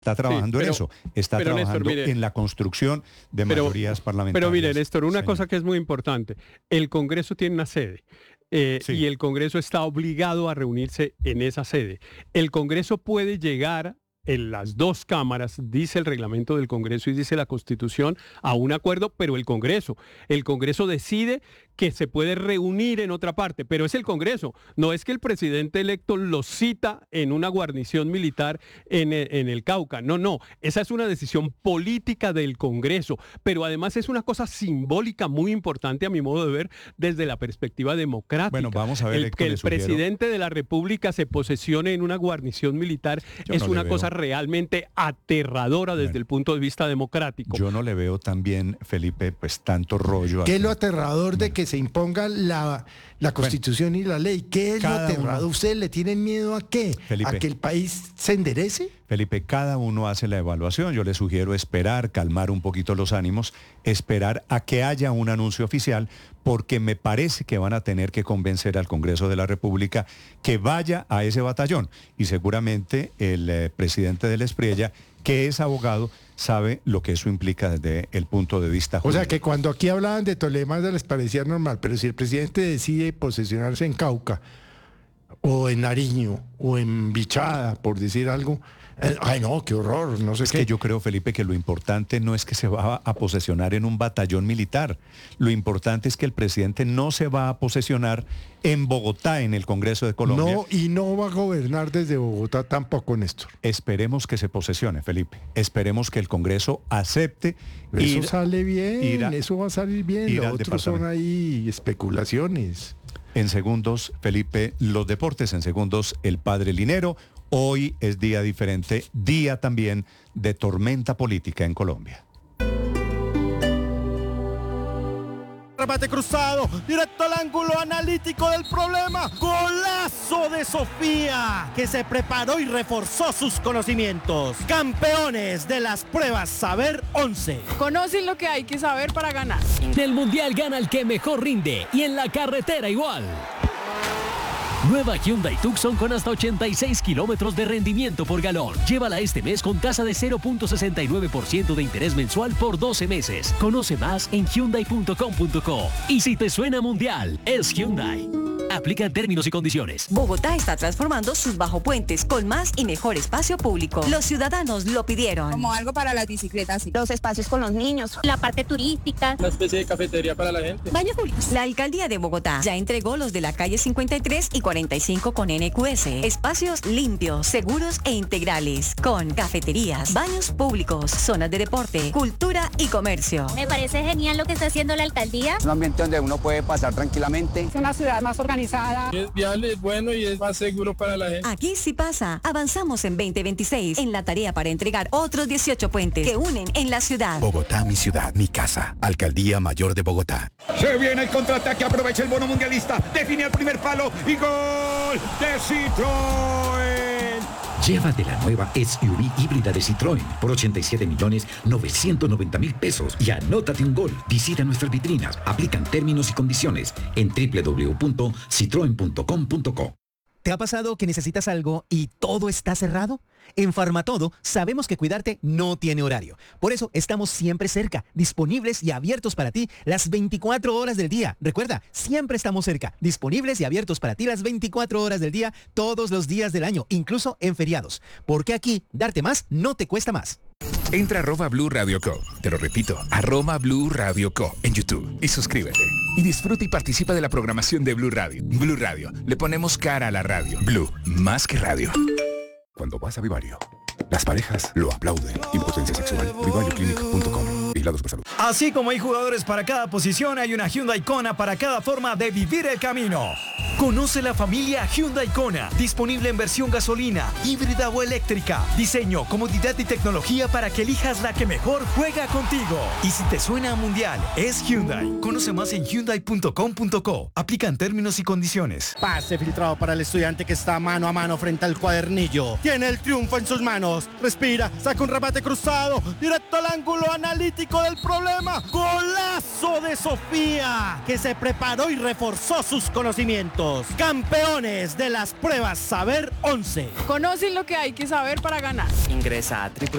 Está trabajando en eso, está trabajando Néstor, mire, en la construcción de mayorías parlamentarias. Pero mire, Néstor, una cosa que es muy importante, el Congreso tiene una sede. Sí. Y el Congreso está obligado a reunirse en esa sede. El Congreso puede llegar en las dos cámaras, dice el reglamento del Congreso y dice la Constitución, a un acuerdo, pero el Congreso decide que se puede reunir en otra parte, pero es el Congreso, no es que el presidente electo lo cita en una guarnición militar en el Cauca, no, esa es una decisión política del Congreso, pero además es una cosa simbólica muy importante a mi modo de ver desde la perspectiva democrática. Bueno, vamos a ver, que el presidente de la República se posesione en una guarnición militar es una cosa realmente aterradora desde el punto de vista democrático. Yo no le veo también, Felipe, pues tanto rollo. ¿Qué es lo aterrador de que se imponga la Constitución y la ley? ¿Qué es lo aterrador? ¿Ustedes le tienen miedo a qué? Felipe, ¿A que el país se enderece? Felipe, cada uno hace la evaluación. Yo le sugiero esperar, calmar un poquito los ánimos, esperar a que haya un anuncio oficial, porque me parece que van a tener que convencer al Congreso de la República que vaya a ese batallón. Y seguramente el presidente de la Espriella, que es abogado, sabe lo que eso implica desde el punto de vista jurídico. O sea, que cuando aquí hablaban de Tolemaida les parecía normal, pero si el presidente decide posesionarse en Cauca, o en Nariño, o en Bichada, por decir algo, ay no, qué horror, no sé qué. Es que yo creo, Felipe, que lo importante no es que se va a posesionar en un batallón militar. Lo importante es que el presidente no se va a posesionar en Bogotá, en el Congreso de Colombia. No, y no va a gobernar desde Bogotá tampoco, Néstor. Esperemos que se posesione, Felipe. Esperemos que el Congreso acepte. Eso sale bien, eso va a salir bien. Lo otro son ahí especulaciones. En segundos, Felipe, los deportes. En segundos, el padre Linero. Hoy es día diferente, día también de tormenta política en Colombia. Remate cruzado, directo al ángulo analítico del problema. Golazo de Sofía, que se preparó y reforzó sus conocimientos. Campeones de las pruebas Saber 11. Conocen lo que hay que saber para ganar. Del Mundial gana el que mejor rinde y en la carretera igual. Nueva Hyundai Tucson con hasta 86 kilómetros de rendimiento por galón. Llévala este mes con tasa de 0.69% de interés mensual por 12 meses. Conoce más en Hyundai.com.co. Y si te suena mundial, es Hyundai. Aplica términos y condiciones. Bogotá está transformando sus bajopuentes con más y mejor espacio público. Los ciudadanos lo pidieron. Como algo para las bicicletas. Los espacios con los niños. La parte turística. Una especie de cafetería para la gente. Baños públicos. La Alcaldía de Bogotá ya entregó los de la calle 53 y 45 con NQS. Espacios limpios, seguros e integrales. Con cafeterías, baños públicos, zonas de deporte, cultura y comercio. Me parece genial lo que está haciendo la alcaldía. Es un ambiente donde uno puede pasar tranquilamente. Es una ciudad más organizada. Es viable, es bueno y es más seguro para la gente. Aquí sí pasa. Avanzamos en 2026 en la tarea para entregar otros 18 puentes que unen en la ciudad. Bogotá, mi ciudad, mi casa. Alcaldía Mayor de Bogotá. Se viene el contraataque, aprovecha el bono mundialista, define el primer palo y gol de Citroën. Llévate la nueva SUV híbrida de Citroën por 87.990.000 pesos y anótate un gol. Visita nuestras vitrinas, aplican términos y condiciones en www.citroen.com.co. ¿Te ha pasado que necesitas algo y todo está cerrado? En Farmatodo sabemos que cuidarte no tiene horario. Por eso estamos siempre cerca, disponibles y abiertos para ti las 24 horas del día. Recuerda, siempre estamos cerca, disponibles y abiertos para ti las 24 horas del día, todos los días del año, incluso en feriados. Porque aquí, darte más no te cuesta más. Entra a @Blue Radio Co. Te lo repito, @Blue Radio Co. en YouTube y suscríbete. Y disfruta y participa de la programación de Blue Radio. Blue Radio, le ponemos cara a la radio. Blue, más que radio. Cuando vas a Vivario, las parejas lo aplauden. Impotencia sexual, vivarioclinic.com. Vigilados por salud. Así como hay jugadores para cada posición, hay una Hyundai Kona para cada forma de vivir el camino. Conoce la familia Hyundai Kona, disponible en versión gasolina, híbrida o eléctrica. Diseño, comodidad y tecnología para que elijas la que mejor juega contigo. Y si te suena a mundial, es Hyundai. Conoce más en hyundai.com.co. Aplican términos y condiciones. Pase filtrado para el estudiante que está mano a mano frente al cuadernillo. Tiene el triunfo en sus manos. Respira, saca un remate cruzado, directo al ángulo analítico diagnóstico del problema. Golazo de Sofía, que se preparó y reforzó sus conocimientos. Campeones de las pruebas Saber 11. Conocen lo que hay que saber para ganar. Ingresa a